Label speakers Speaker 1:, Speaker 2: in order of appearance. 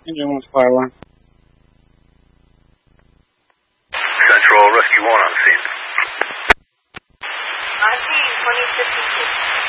Speaker 1: Engine 1 Fire 1.
Speaker 2: Central Rescue 1 on scene.
Speaker 3: I see 2056.